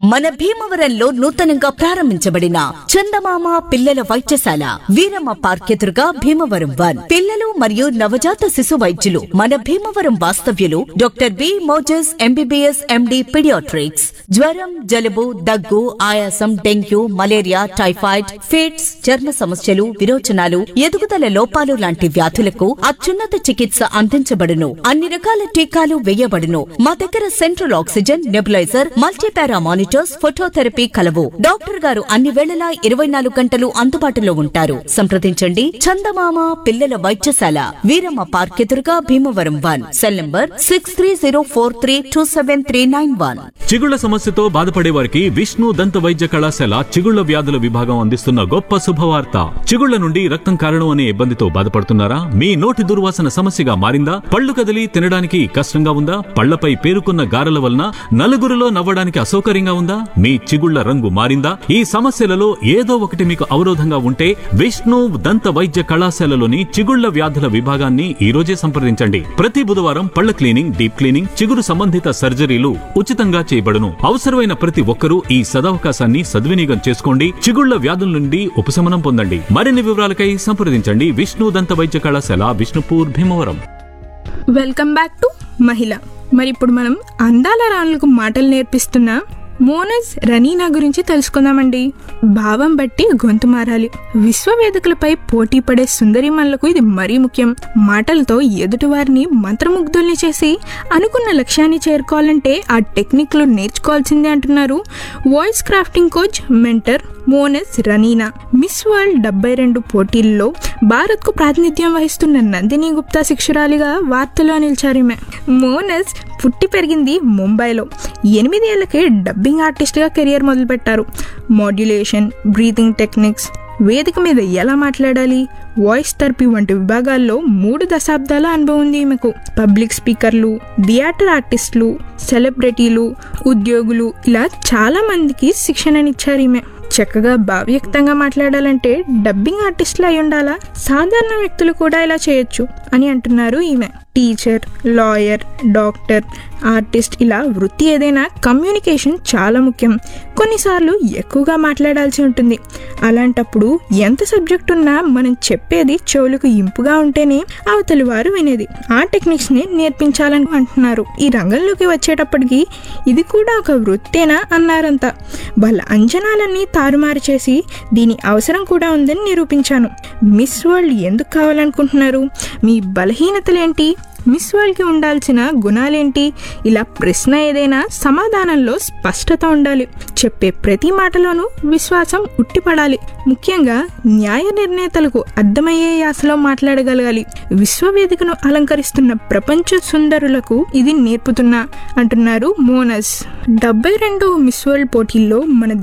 మన భీమవరంలో నూతనంగా ప్రారంభించబడిన చందమామ పిల్లల వైద్యశాల వీరమ్మ పార్క్ ఎదురుగా భీమవరం 1 పిల్లలు మరియు నవజాత శిశు వైద్యులు మన భీమవరం వాస్తవ్యులు doctor B Moses MBBS MD paediatrics. జ్వరం, జలుబు, దగ్గు, ఆయాసం, డెంగ్యూ, మలేరియా, టైఫాయిడ్, ఫిట్స్, చర్మ సమస్యలు, విరోచనాలు, ఎదుగుదల లోపాలు లాంటి వ్యాధులకు అత్యున్నత చికిత్స అందించబడును. అన్ని రకాల టీకాలు వేయబడును. మా దగ్గర central oxygen, nebuliser, multipara monitors, phototherapy కలవు. డాక్టర్ గారు అన్ని వేళలా 24 గంటలు అందుబాటులో ఉంటారు. సంప్రదించండి. చందమామ పిల్లల వైద్యశాల వీరమ్మ పార్క్ ఎదురుగా భీమవరం 1. Cell number 6304327391. చిగుళ్ల సమస్యతో బాధపడే వారికి విష్ణు దంత వైద్య కళాశాల చిగుళ్ల వ్యాధుల విభాగం అందిస్తున్న గొప్ప శుభవార్త. చిగుళ్ల నుండి రక్తం కారణం అనే ఇబ్బందితో బాధపడుతున్నారా? మీ నోటి దుర్వాసన సమస్యగా మారిందా? పళ్ళు కదిలి తినడానికి కష్టంగా ఉందా? పళ్లపై పేరుకున్న గారెల వలన నలుగురిలో నవ్వడానికి అసౌకర్యంగా ఉందా? మీ చిగుళ్ల రంగు మారిందా? ఈ సమస్యలలో ఏదో ఒకటి మీకు అవరోధంగా ఉంటే విష్ణు దంత వైద్య కళాశాలలోని చిగుళ్ల వ్యాధుల విభాగాన్ని ఈ రోజే సంప్రదించండి. ప్రతి బుధవారం పళ్ల క్లీనింగ్, డీప్ క్లీనింగ్, చిగురు సంబంధిత సర్జరీలు ఉచితంగా చేయబడును. అవసరమైన ప్రతి ఒక్కరూ ఈ సదవకాశాన్ని సద్వినియోగం చేసుకోండి. చిగుళ్ల వ్యాధుల నుండి ఉపశమనం పొందండి. మరిన్ని వివరాలకై సంప్రదించండి విష్ణు దంత వైద్య కళాశాల, Vishnupur, Bhimavaram. Welcome back to మహిళ. మరి ఇప్పుడు మనం అందాల రాణులకు మాటలు నేర్పిస్తున్న మోనజ్ రనీనా గురించి తెలుసుకుందామండి. భావం బట్టి గొంతు మారాలి. విశ్వవేదికలపై పోటీ పడే సుందరిమణులకు ఇది మరీ ముఖ్యం. మాటలతో ఎదుటివారిని మంత్రముగ్ధుల్ని చేసి అనుకున్న లక్ష్యాన్ని చేరుకోవాలంటే ఆ టెక్నిక్లు నేర్చుకోవాల్సిందే అంటున్నారు voice crafting coach, mentor మోనజ్ Ranina. Miss world 72 పోటీల్లో భారత్కు ప్రాతినిధ్యం వహిస్తున్న నందిని గుప్తా శిక్షురాలిగా వార్తలో నిలిచారు ఈమె. మోనజ్ పుట్టి పెరిగింది ముంబైలో. 8 ఏళ్లకే డబ్బింగ్ ఆర్టిస్ట్గా కెరియర్ మొదలుపెట్టారు. మాడ్యులేషన్, బ్రీతింగ్ టెక్నిక్స్, వేదిక మీద ఎలా మాట్లాడాలి, వాయిస్ థెరపీ వంటి విభాగాల్లో 3 దశాబ్దాల అనుభవం ఉంది ఈమెకు. పబ్లిక్ స్పీకర్లు, థియేటర్ ఆర్టిస్టులు, సెలబ్రిటీలు, ఉద్యోగులు ఇలా చాలా మందికి శిక్షణనిచ్చారు ఈమె. చక్కగా భావ్యక్తంగా మాట్లాడాలంటే డబ్బింగ్ ఆర్టిస్టులు అయి ఉండాలా? సాధారణ వ్యక్తులు కూడా ఇలా చేయొచ్చు అని అంటున్నారు ఈమె. టీచర్, లాయర్, డాక్టర్, ఆర్టిస్ట్ ఇలా వృత్తి ఏదైనా కమ్యూనికేషన్ చాలా ముఖ్యం. కొన్నిసార్లు ఎక్కువగా మాట్లాడాల్సి ఉంటుంది. అలాంటప్పుడు ఎంత సబ్జెక్ట్ ఉన్నా మనం చెప్పేది చెవులకు ఇంపుగా ఉంటేనే అవతలి వారు వినేది. ఆ టెక్నిక్స్ని నేర్పించాలని అంటున్నారు. ఈ రంగంలోకి వచ్చేటప్పటికి ఇది కూడా ఒక వృత్తేనా అన్నారంతా. వాళ్ళ అంచనాలన్నీ తారుమారు చేసి దీని అవసరం కూడా ఉందని నిరూపించాను. మిస్ వరల్డ్ ఎందుకు కావాలనుకుంటున్నారు? మీ బలహీనతలేంటి? మిస్ వరల్డ్కి ఉండాల్సిన గుణాలేంటి? ఇలా ప్రశ్న ఏదైనా సమాధానంలో స్పష్టత ఉండాలి. చెప్పే ప్రతి మాటలోనూ విశ్వాసం ఉట్టిపడాలి. ముఖ్యంగా న్యాయ నిర్ణేతలకు అర్థమయ్యే యాసలో మాట్లాడగలగాలి. విశ్వవేదికను అలంకరిస్తున్న ప్రపంచ సుందరులకు ఇది నేర్పుతున్నా అంటున్నారు మోనజ్. 72 మిస్ వరల్డ్ పోటీల్లో మన